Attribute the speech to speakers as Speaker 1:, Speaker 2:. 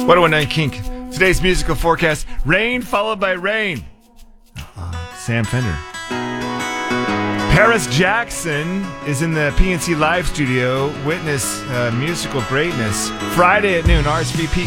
Speaker 1: 1019 Kink. Today's musical forecast: rain followed by rain. Sam Fender. Paris Jackson is in the PNC Live studio. Witness musical greatness. Friday at noon, RSVP